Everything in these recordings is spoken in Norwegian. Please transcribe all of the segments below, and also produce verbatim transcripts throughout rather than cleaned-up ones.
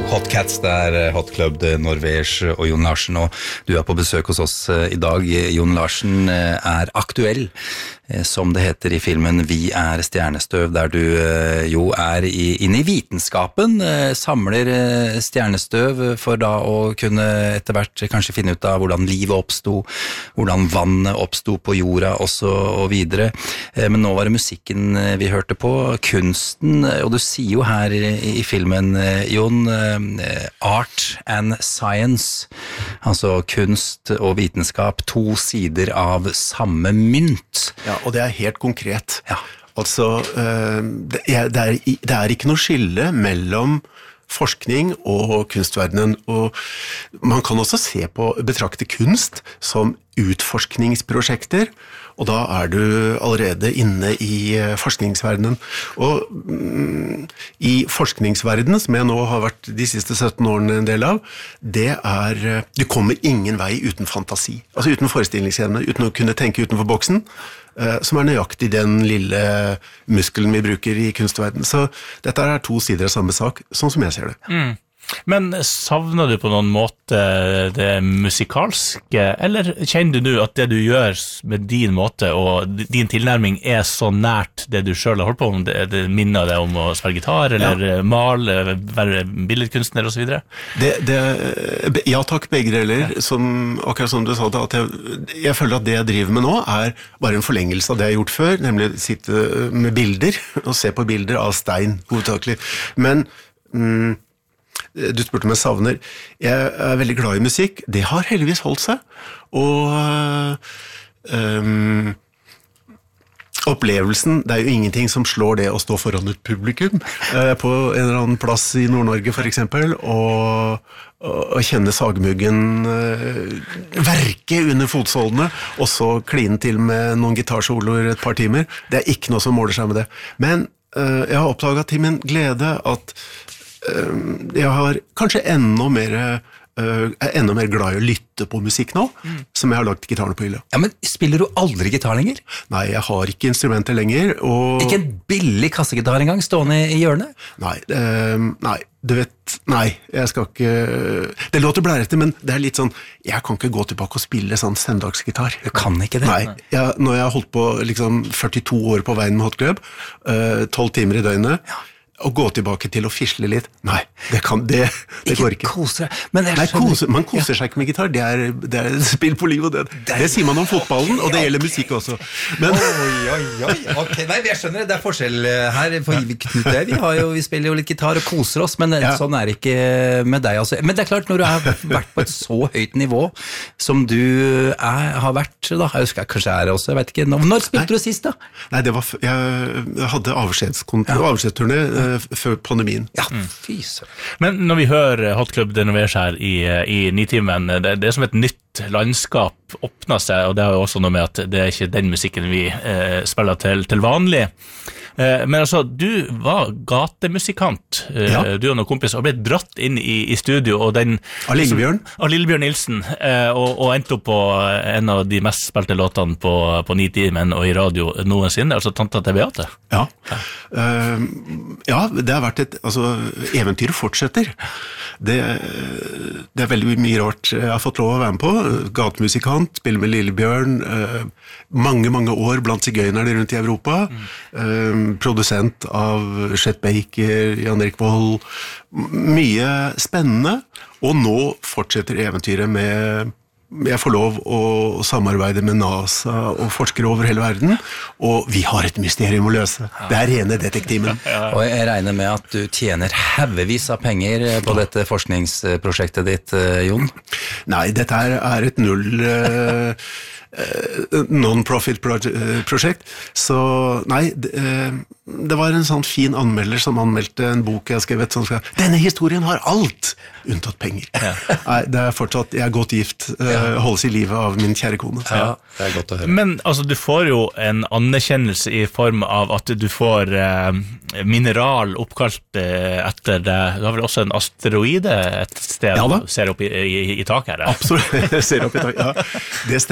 Hotcats, det er Hot Club, Norvège og Jon Larsen, og du er på besøk hos oss i dag. Jon Larsen er aktuell, som det heter i filmen Vi er stjernestøv, der du jo er i, inne i vitenskapen, samler stjernestøv for da å kunne etter hvert kanskje finne ut av hvordan livet oppstod, hvordan vannet oppstod på jorda og så og videre. Men nå var det musikken vi hørte på, kunsten, og du sier jo her i, i filmen, Jon, art and science, altså kunst og vitenskap, to sider av samme mynt. Ja, og det er helt konkret. Ja. Altså, det er, det, er, det er ikke noe skille mellom forskning og kunstverdenen, og man kan også se på, betrakte kunst som utforskningsprosjekter, og da er du allerede inne i forskningsverdenen. Og mm, i forskningsverdenen, som jeg nå har vært de siste sytten årene en del av, det er, du kommer ingen vei uten fantasi, altså uten forestillingsevne, uten å kunne tenke utenfor boksen, som er nøyaktig den lille muskelen vi bruker i kunstverdenen. Så dette er to sider av samme sak, sånn som jeg ser det. Mm. Men savner du på noen måte det musikalske, eller kjenner du nå at det du gjør med din måte og din tilnærming er så nært det du selv har holdt på om? Det, det minner deg om å spille gitar, eller ja. Male, være billedkunstner og så videre? Det, det, ja takk, begge deler. Som, akkurat som du sa det, at jeg, jeg føler at det jeg driver med nå er bare en forlengelse av det jeg har gjort før, nemlig sitte med bilder og se på bilder av stein, hovedsakelig. Men mm, du spurte om jeg savner. Jeg er veldig glad i musikk. Det har heldigvis holdt seg. Og um, opplevelsen, det er jo ingenting som slår det å stå foran et publikum uh, på en eller annen plass i Nord-Norge for eksempel, og, og, og kjenne sagmuggen uh, verke under fotsålene, og så kline til med noen gitarsoloer et par timer. Det er ikke noe som måler seg med det. Men uh, jeg har oppdaget til min glede at jeg har kanskje enda mer, uh, enda mer glad i å lytte på musikk nå, mm. som jeg har lagt gitarene på hylla. Ja, men spiller du aldri gitar lenger? Nei, jeg har ikke instrumenter lenger. Og ikke en billig kassegitar engang, stående i hjørnet? Nei, uh, nei, du vet, nei, jeg skal ikke, det låter blærete, men det er litt sånn, jeg kan ikke gå tilbake og spille sånn søndagsgitar. Du kan ikke det? Nei, jeg, når jeg har holdt på liksom førtito år på veien med Hot Club, uh, tolv timer i døgnet, ja. Å gå tilbake til å fisle litt. Nei, det, kan, det, det går ikke. Ikke kose deg. Nei, kose, man koser seg ikke med gitar. Det er, det er spill på liv og død. Det, det sier man om fotballen, og det gjelder musikk også. Men oi, oi, oi. Okay. Nei, jeg skjønner det. Det er forskjell her. For Knut, vi, har jo, vi spiller jo litt gitar og koser oss, men ja. Sånn er det ikke med deg. Altså. Men det er klart, når du har vært på et så høyt nivå som du er, har vært, da, jeg husker jeg kanskje er også, jeg vet ikke, når spilte du sist da? Nei, det var, jeg hadde avskjedsturné før pandemien. Ja, fy søren. Men når vi hører Hot Club Norvège her i, i Nitimen, det, det er som et nytt landskap åpner seg, og det er jo også noe med at det er ikke den musikken vi eh, spiller til, til vanlig. Eh, men altså, du var gatemusikant, eh, ja. Du og noen kompiser, og ble dratt inn i, i studio, og den... Av Lillebjørn? Av Lillebjørn Nilsen, eh, og, og endte opp på en av de mest spilte låtene på, på Nitimen og i radio noensinne, altså Tanta til Beate. Ja. Ja. Uh, ja, det har vært et, altså, eventyret fortsetter. Det, det er veldig mye rart jeg har fått lov å være med på. Gatemusikant, spiller med Lillebjørn, uh, mange, mange år blant sigøynerne rundt i Europa, mm. uh, produsent av Chet Baker, Jan Erik Vold, mye spennende, og nå fortsetter eventyret med jeg får lov å samarbeide med NASA og forskere over hele verden, og vi har et mysterium å løse. Det er rene detektiven. Og jeg regner med at du tjener haugevis av penger på dette forskningsprosjektet ditt, Jon? Nei, dette er et null... non-profit prosjekt, så nei, det, det var en sånn fin anmelder som anmeldte en bok jeg har skrevet som skal, denne historien har alt unntatt penger. Ja. Nei, det er fortsatt, jeg er godt gift, ja. Holdes i livet av min kjære kone. Ja, det er godt å høre. Men altså, du får jo en anerkjennelse i form av at du får eh, mineral oppkalt eh, etter det, du har vel også en asteroide et sted, ja, ser opp i, i, i tak her. Absolutt, ser opp i tak, ja. Det stemmer, og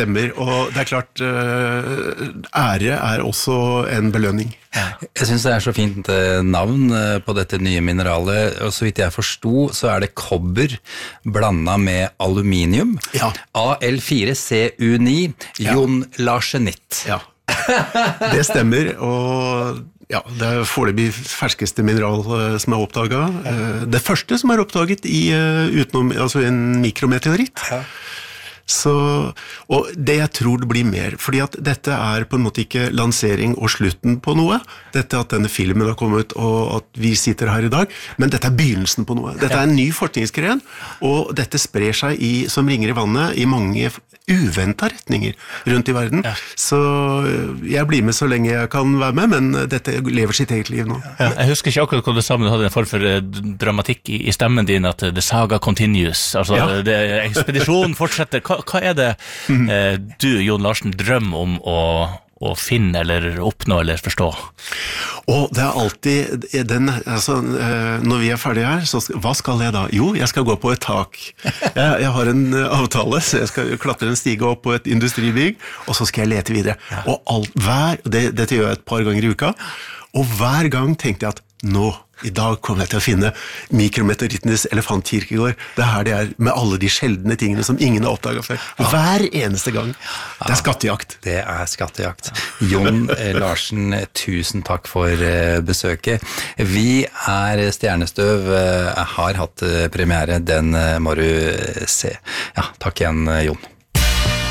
Og det er klart, ære er også en belønning. Jeg synes det er så fint navn på dette nye mineralet, og så vidt jeg forsto, så er det kobber blandet med aluminium. Ja. A L fire C U ni, Jon Larsenitt. Ja, det stemmer, og ja, det er foreløpig ferskeste mineral som er oppdaget. Det første som er oppdaget i utenom, altså en mikrometeoritt. Ja. Så, og det jeg tror det blir mer, fordi at dette er på en måte ikke lansering og slutten på noe, dette at denne filmen har kommet og at vi sitter her i dag, men dette er begynnelsen på noe. Dette er en ny forskningsgren, og dette sprer seg i, som ringer i vannet i mange uventet retninger rundt i verden. Ja. Så jeg blir med så lenge jeg kan være med, men dette lever sitt eget liv nå. Ja, jeg husker ikke akkurat hva du sa, men du hadde en form for dramatikk i, i stemmen din, at the saga continues, altså ja. det, ekspedisjonen fortsetter. Hva, hva er det mm. eh, du, Jon Larsen, drømmer om å, å finne eller oppnå eller forstå? Og det er alltid den, altså, når vi er ferdige her, så hva skal jeg da? Jo, jeg skal gå på et tak. Jeg, jeg har en avtale, så jeg skal klatre en stige opp på et industribygg, og så skal jeg lete videre. Ja. Og alt, hver, det, dette gjør jeg et par ganger i uka, og hver gang tenkte jeg at nå, i dag kommer jeg til å finne mikrometeorittenes elefantkirkegård. Det er her det er med alle de sjeldne tingene som ingen har oppdaget før. Hver eneste gang. Det er skattejakt. Det er skattejakt. Jon Larsen, tusen takk for besøket. Vi er Stjernestøv, har hatt premiere, den må du se. Ja, takk igjen, Jon.